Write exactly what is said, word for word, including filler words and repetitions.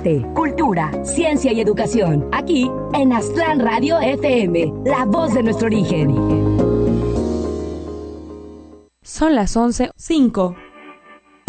arte, cultura, ciencia y educación. Aquí en Aztlán Radio F M, la voz de nuestro origen. Son las once cinco.